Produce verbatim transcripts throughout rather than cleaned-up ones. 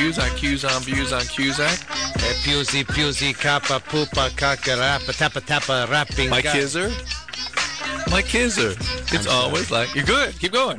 views on Q's on views on Cusack. Uh, Pusey, Pusey, Kappa, Poopa, Kaka, Rappa, Tappa, Tappa, Rapping. Mike guy. Kizzer. Mike Kizzer. It's I'm always sorry. like, you're good. Keep going.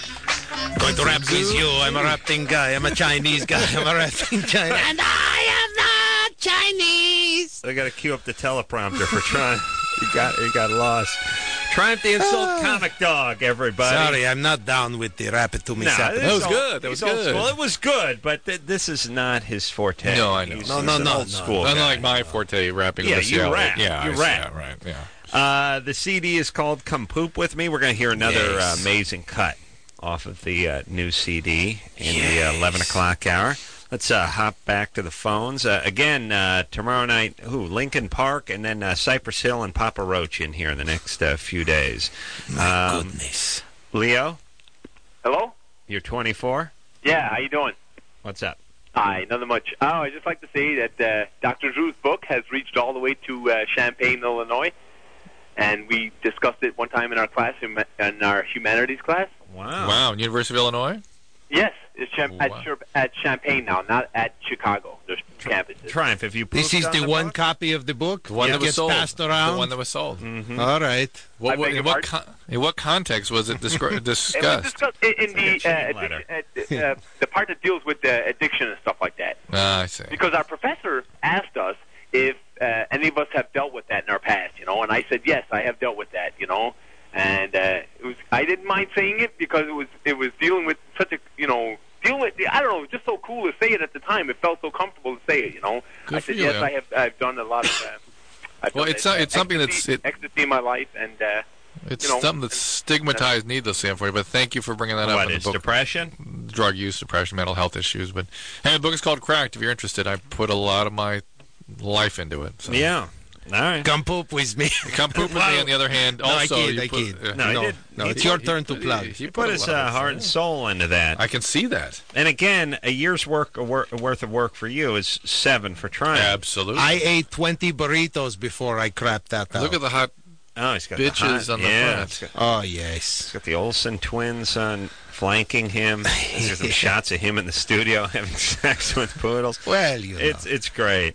Going to rap with you. I'm a rapping guy. I'm a Chinese guy. I'm a rapping Chinese. And I am not Chinese. I got to cue up the teleprompter for trying. You got you got lost. Triumph the Insult Comic Dog, everybody. Sorry, I'm not down with the rap it to me. No, Sap- this That was is good. That he's was old good. school. It was good, but th- this is not his forte. No, I know. He's, No, he's no, an no, old no. school guy. Unlike my forte, rapping Yeah, with you Sally. rap. Yeah, You I- rap. Yeah, right. Yeah. Uh, the C D is called Come Poop With Me. We're going to hear another Yes. uh, amazing cut off of the uh, new C D in the uh, eleven o'clock hour. Let's uh, hop back to the phones. Uh, again, uh, tomorrow night, who? Lincoln Park, and then uh, Cypress Hill and Papa Roach in here in the next uh, few days. My Um, goodness. Leo, Hello? you're twenty-four. Yeah, how you doing? What's up? Hi, nothing much. Oh, I'd just like to say that uh, Doctor Drew's book has reached all the way to uh, Champaign, Illinois, and we discussed it one time in our class, in in our humanities class. Wow. Wow, University of Illinois? Yes, it's Cham- Wow. at, Chir- at Champaign now, not at Chicago. There's campuses. Triumph, have you This pooped is on the, the one book? copy of the book The one that that was gets sold. passed around. The one that was sold. Mhm. All right. What, I what, beg in, your what pardon? con- in what context was it discri- It was discussed? discussed in, in like a the chain uh, letter. addiction, uh, uh, the part that deals with uh, addiction and stuff like that. Ah, I see. Because our professor asked us if uh, any of us have dealt with that in our past, you know, and I said yes, I have dealt with that, you know, and uh, it was I didn't mind saying it because it was it was dealing with such a you know dealing with I don't know, it was just so cool to say it at the time. It felt so comfortable to say it, you know. Good I for said you, yes, Leo. I have I've done a lot of. Uh, I've Well, done, it's uh, so- it's something ecstasy, that's- it- ecstasy in my life, and uh, It's you know, something that's stigmatized needlessly, unfortunately, but thank you for bringing that up What in the is book. depression? Drug use, depression, mental health issues. But hey, the book is called Cracked. If you're interested, I put a lot of my life into it. So. Yeah. All right. Come poop with me. Come poop with me, on the other hand. No, I Also, kid, you I put, kid. uh, No, he no, did- no, he it's did- your he turn to put- plug. he He put put a his lot of uh, heart and yeah. soul into that. I can see that. And again, a year's work of wor- worth of work for you is seven for Triumph. Absolutely. I ate twenty burritos before I crapped that out. Look at the hot Oh, he's got bitches the hot, on the yeah, front. He's got, Oh, yes. he's got the Olsen twins on flanking him. There's some shots of him in the studio having sex with poodles. Well, you know. It's it's great.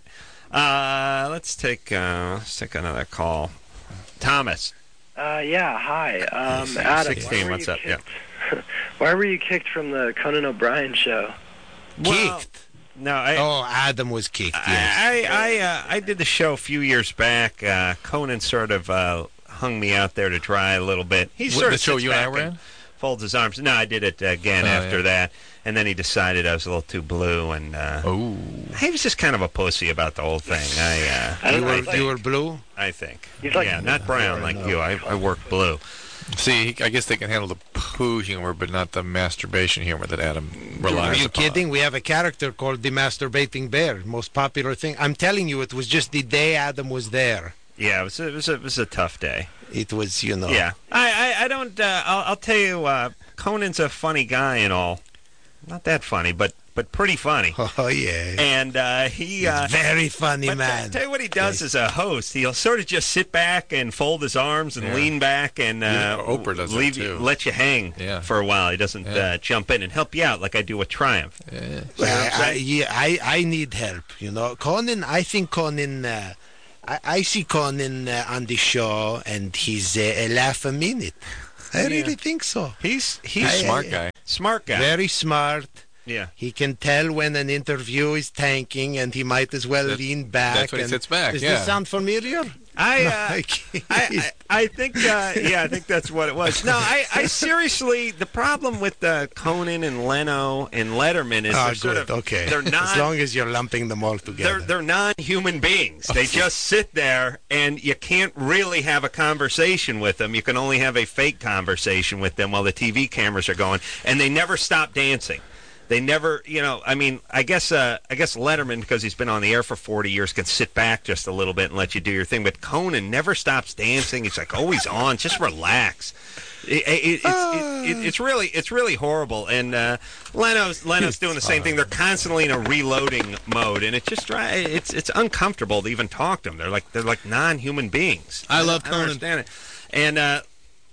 Uh, let's take uh, let's take another call. Thomas, Uh, yeah, hi. Um, Adam, sixteen. why were What's you up? Yeah. kicked- Why were you kicked from the Conan O'Brien show? Well, Kicked. no, I. Oh, Adam was kicked, yes. I I uh, I did the show a few years back. Uh, Conan sort of uh, hung me out there to dry a little bit. He What, sort the of show sits you and I back ran? folds his arms. No, I did it again Oh, after yeah. that, and then he decided I was a little too blue, and uh, Oh. he was just kind of a pussy about the whole thing. I uh, I you, don't were, know, you were blue? I think. He's like- yeah, not brown like you. I I work blue. See, he- I guess they can handle the poo humor, but not the masturbation humor that Adam Are relies you upon. kidding? We have a character called the Masturbating Bear, most popular thing. I'm telling you, it was just the day Adam was there. Yeah, it was a, it was a, it was a tough day. It was, you know. Yeah, I I, I don't. Uh, I'll, I'll tell you, uh, Conan's a funny guy and all. Not that funny, but but pretty funny. Oh, yeah. And uh, he. Uh, Very funny, but man. t- tell you what he does as a host. He'll sort of just sit back and fold his arms and Yeah. lean back and uh, Yeah, Oprah does that leave too. you, let you hang Yeah. for a while. He doesn't Yeah. uh, jump in and help you out like I do with Triumph. Yeah. You know what Well, I'm I, saying? yeah, I, I need help, you know. Conan, I think Conan, uh, I, I see Conan uh, on the show, and he's uh, a laugh a minute. I Yeah. really think so. He's he's He's a I- smart I- guy. smart guy. Very smart. Yeah. He can tell when an interview is tanking, and he might as well That- lean back. that's when he and- sits back, Does yeah. this sound familiar? I, No, uh, I can't. I, I, I think, uh, yeah, I think that's what it was. No, I, I seriously, the problem with uh, Conan and Leno and Letterman is Ah, they're sort good. of, Okay. they're not, As long as you're lumping them all together. they're, they're non-human beings. They just sit there, and you can't really have a conversation with them. You can only have a fake conversation with them while the T V cameras are going, and they never stop dancing. They never, you know, I mean, I guess uh, I guess Letterman, because he's been on the air for forty years, can sit back just a little bit and let you do your thing. But Conan never stops dancing. He's like always on. Just relax. It, it, it, it's, it, it, it's really it's really horrible. And uh, Leno's Leno's doing the same thing. They're constantly in a reloading mode, and it just dry- it's it's uncomfortable to even talk to them. They're like they're like non-human beings. I love I don't Conan. understand it. And uh,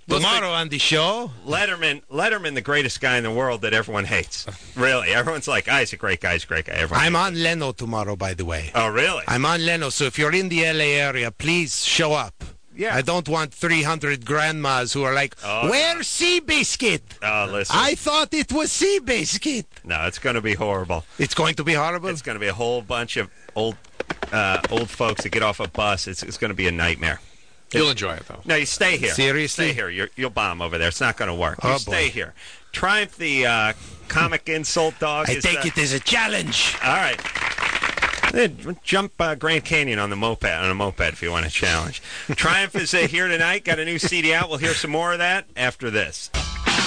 Tomorrow on the show, Letterman, Letterman, the greatest guy in the world that everyone hates. Really, everyone's like, "Ah, he's a great guy. He's a great guy." Everyone I'm hates on Leno tomorrow, by the way. Oh, really? I'm on Leno, so if you're in the L A area, please show up. Yeah. I don't want three hundred grandmas who are like, Oh, where's Seabiscuit? Oh, listen. I thought it was Seabiscuit. No, it's going to be horrible. It's going to be horrible. It's going to be a whole bunch of old, uh, old folks that get off a bus. It's, it's going to be a nightmare. You'll enjoy it, though. No, you stay here. Seriously? Stay here. You're, you'll bomb over there. It's not going to work. Oh, you stay boy. here. Triumph, the uh, comic insult dog. I is, take uh, it as a challenge. All right. Then jump uh, Grand Canyon on the moped on a moped if you want a challenge. Triumph is uh, here tonight. Got a new C D out. We'll hear some more of that after this.